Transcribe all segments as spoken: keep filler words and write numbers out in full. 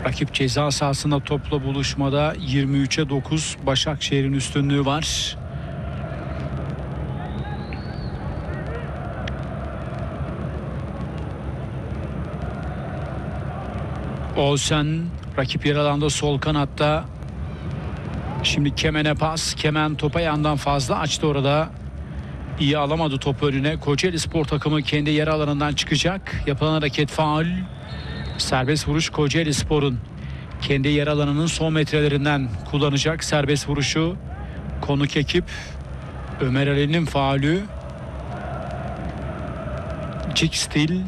Rakip ceza sahasında topla buluşmada yirmi üçe dokuz Başakşehir'in üstünlüğü var. Olsen rakip yer alanda sol kanatta. Şimdi Kemen'e pas. Kemen topa yandan fazla açtı orada. İyi alamadı topu önüne. Kocaeli Spor takımı kendi yer alanından çıkacak. Yapılan hareket faul. Serbest vuruş Kocaeli Spor'un. Kendi yer alanının son metrelerinden kullanacak serbest vuruşu. Konuk ekip Ömer Ali'nin faulü. Cikstil.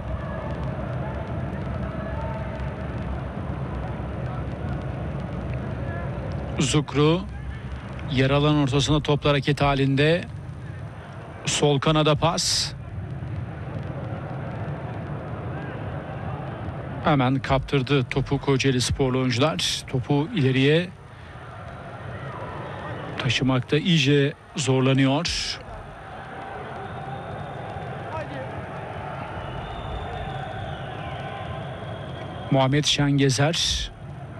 Zukru yer alan ortasında topla hareket halinde. Sol kanada pas. Hemen kaptırdı topu Kocaeli Sporlu oyuncular. Topu ileriye taşımakta iyice zorlanıyor. Muhammed Şengezer.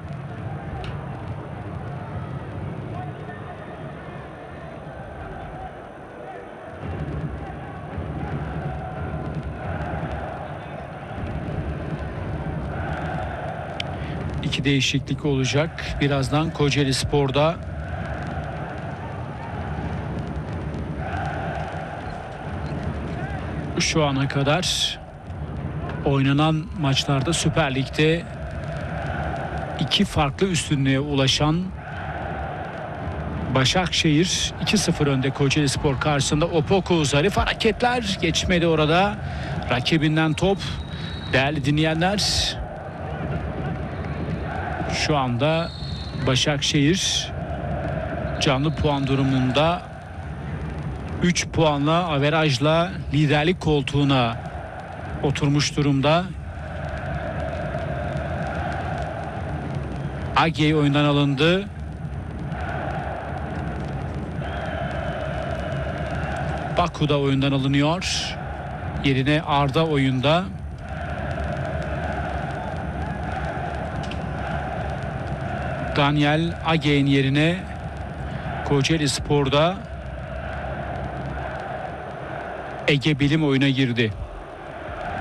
İki değişiklik olacak birazdan Kocaeli Spor'da. Şu ana kadar oynanan maçlarda Süper Lig'de iki farklı üstünlüğe ulaşan Başakşehir iki sıfır önde Kocaeli Spor karşısında. Opoku zarif hareketler, geçmedi orada. Rakibinden top. Değerli dinleyenler, şu anda Başakşehir canlı puan durumunda üç puanla, averajla liderlik koltuğuna oturmuş durumda. Agey oyundan alındı. Baku da oyundan alınıyor. Yerine Arda oyunda. Daniel Agey'in yerine Kocaeli Spor'da Ege Bilim oyuna girdi.